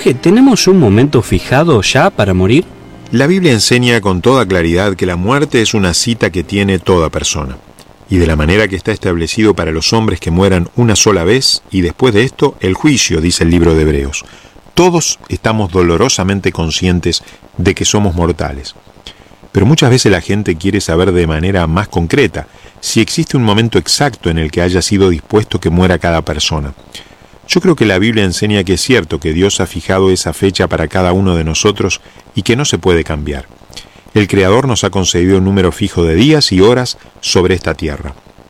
Jorge, ¿tenemos un momento fijado ya para morir? La Biblia enseña con toda claridad que la muerte es una cita que tiene toda persona, y de la manera que está establecido para los hombres que mueran una sola vez, y después de esto, el juicio, dice el libro de Hebreos. Todos estamos dolorosamente conscientes de que somos mortales. Pero muchas veces la gente quiere saber de manera más concreta si existe un momento exacto en el que haya sido dispuesto que muera cada persona. Yo creo que la Biblia enseña que es cierto que Dios ha fijado esa fecha para cada uno de nosotros y que no se puede cambiar. El Creador nos ha concedido un número fijo de días y horas sobre esta tierra.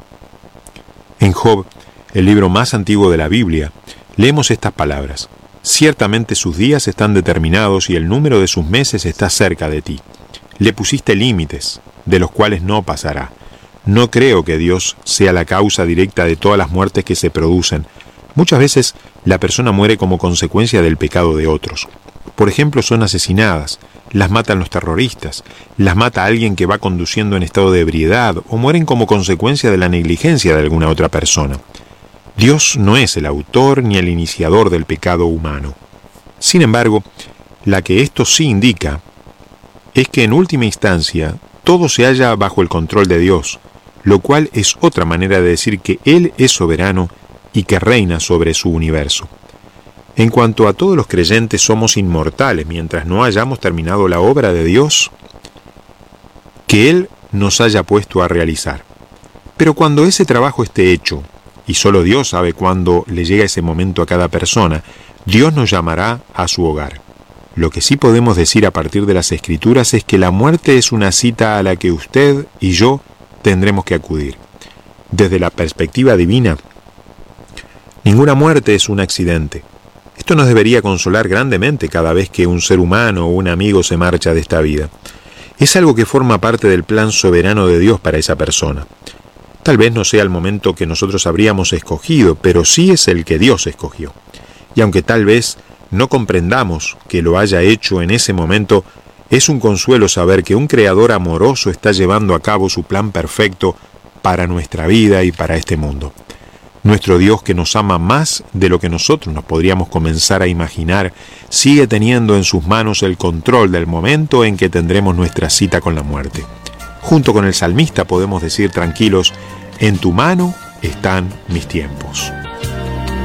En Job, el libro más antiguo de la Biblia, leemos estas palabras: ciertamente sus días están determinados y el número de sus meses está cerca de ti. Le pusiste límites, de los cuales no pasará. No creo que Dios sea la causa directa de todas las muertes que se producen. Muchas veces la persona muere como consecuencia del pecado de otros. Por ejemplo, son asesinadas, las matan los terroristas, las mata alguien que va conduciendo en estado de ebriedad o mueren como consecuencia de la negligencia de alguna otra persona. Dios no es el autor ni el iniciador del pecado humano. Sin embargo, la que esto sí indica es que en última instancia todo se halla bajo el control de Dios, lo cual es otra manera de decir que Él es soberano y que reina sobre su universo. En cuanto a todos los creyentes, somos inmortales mientras no hayamos terminado la obra de Dios que Él nos haya puesto a realizar. Pero cuando ese trabajo esté hecho, y solo Dios sabe cuándo le llega ese momento a cada persona, Dios nos llamará a su hogar. Lo que sí podemos decir a partir de las Escrituras es que la muerte es una cita a la que usted y yo tendremos que acudir. Desde la perspectiva divina, ninguna muerte es un accidente. Esto nos debería consolar grandemente cada vez que un ser humano o un amigo se marcha de esta vida. Es algo que forma parte del plan soberano de Dios para esa persona. Tal vez no sea el momento que nosotros habríamos escogido, pero sí es el que Dios escogió. Y aunque tal vez no comprendamos que lo haya hecho en ese momento, es un consuelo saber que un Creador amoroso está llevando a cabo su plan perfecto para nuestra vida y para este mundo. Nuestro Dios, que nos ama más de lo que nosotros nos podríamos comenzar a imaginar, sigue teniendo en sus manos el control del momento en que tendremos nuestra cita con la muerte. Junto con el salmista podemos decir tranquilos: en tu mano están mis tiempos.